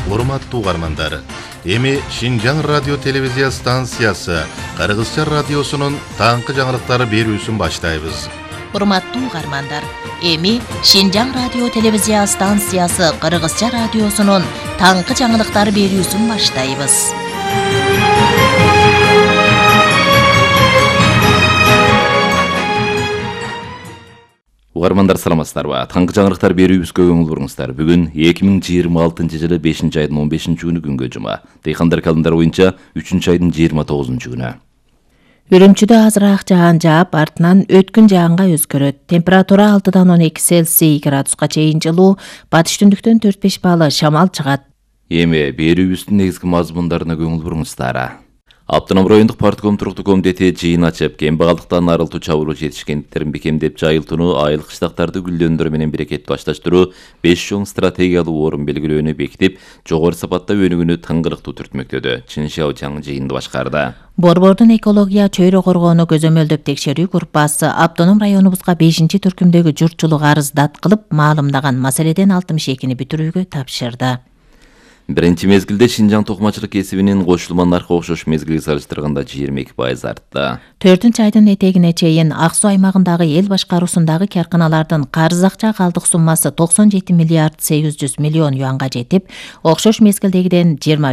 урматтуу угармандар, эми Шинжаң радио телевизия станциясы Кыргызча радиосунун таңкы жаңылыктары берүүсүн баштайбыз. Урматтуу угармандар, эми Шинжаң радио телевизия станциясы Кыргызча радиосунун таңкы жаңылыктары берүүсүн баштайбыз. Угармандар саламатсыздарбы? Таңкы жаңылыктар берүүбүзгө көңүл буруңуздар. Бүгүн 2026-жылы 5-айдын 15-күнү күнгө жума. Дыйкандар календар боюнча 3-айдын 29-күнү. Үрүмчүдө азыраак жаан жаап, артынан өткүн жаанга өзгөрөт. Температура 6-дан 12 Цельсий градуска чейин жылуу, батыш түндүктөн 4-5 балл шамал чыгат. Эми берүүбүздүн негизги мазмундарына көңүл буруңуздар. Автоном райондук партком туруктуу комитети жыйын ачып, кембагалдыктан арылтуу чабуулуу жетишкендиктерин бекемдеп жайылтууну, айыл кыштактарды гүлдөндүрүү менен берекеттүү ашташтыруу 5 чоң стратегиялуу орун белгилөөнү бекитип, жогору сапатта өнүгүүнү тыңгылыктуу түртмөктөдү. Чын Шаочаң жыйынды башкарды. Борбордун экология чөйрө коргоону көзөмөлдөп текшерүү группасы автоном районубузга 5-түркүмдөгү журтчулук арыздат кылып маалымдаган маселеден 62-ни бүтүрүүгө тапшырды. Биринчи мезгилде Шинжаң токмачылык кесибинин кошулма наркы окшош мезгилге салыштырганда 22% артты. 4-айдын этегине чейин Ак Суу аймагындагы эл башкаруусундагы карканалардын карыз акча калдык суммасы 97 миллиард 800 миллион юанга жетип, окшош мезгилдегиден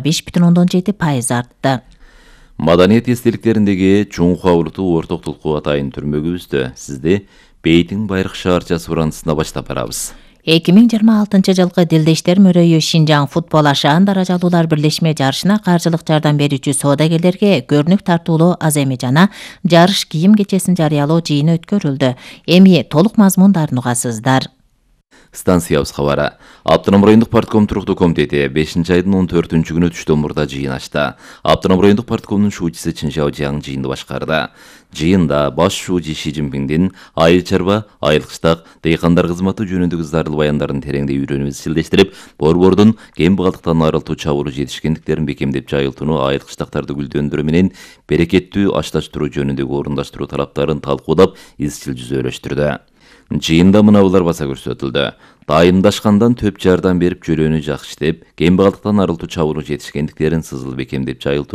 25,7% артты. Маданият эстеликтериндеги чуңку абуртуу орток толку атайын түрмөгүбүздө сизди Бейтиң Байрак шаарчасы урандысына баштап барабыз. 2026-жылкы Дилдештер мөрөйү Шинжаң футбол ашаан даражалуулар бирлешме жарышына каржылык жардам берүүчү соодагерлерге көрүнүк тартуулоо аз эми жана жарыш кийим кечесин жарыялоо жыйыны өткөрүлдү. Эми толук мазмундарын угасыздар. Станциябыз кабары. Автоном райондук партком туруктуу комитети 5-айдын 14-күнү түштөн мурда жыйын ачты. Автоном райондук парткомдун шуучусу Чын Шаочаң жыйынды башкарды. Жыйында баш шуучу Ши Цзиньпиңдин айыл чарба, айыл кыштак, дыйкандар кызматы жөнүндөгү зарыл баяндарын тереңдей үйрөнүп изчилдештирип, борбордун кембагалдыктан арылтуу чабуулуу жетишкендиктерин бекемдеп жайылтууну, айыл кыштактарды гүлдөндүрүү менен берекеттүү ашташтыруу жөнүндөгү орундаштыруу талаптарын талкуулап, изчил жүзөлөштүрдү. Жыйында мынабулар баса көрсөтүлдү. Дайымдашкандан төп жардам берип жөлөөнү жакшы иштеп, кембагалдыктан арылтуу чабуулуу жетишкендиктерин сызыл бекемдеп жайылтууну